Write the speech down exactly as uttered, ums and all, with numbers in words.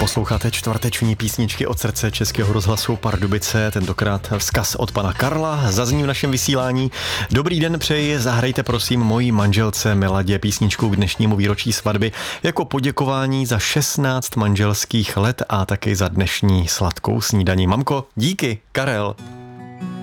Posloucháte čtvrteční písničky od srdce Českého rozhlasu Pardubice, tentokrát vzkaz od pana Karla zazní v našem vysílání. Dobrý den přeji, zahrajte prosím mojí manželce Miladě písničku k dnešnímu výročí svatby jako poděkování za šestnáct manželských let a taky za dnešní sladkou snídaní. Mamko, díky, Karel.